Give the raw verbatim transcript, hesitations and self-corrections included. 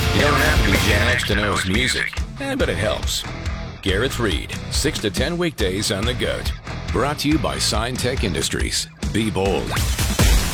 You don't have to be Gen X to know his music, eh, but it helps. Gareth Reed, six to ten weekdays on The Goat. Brought to you by Sign Tech Industries. Be bold.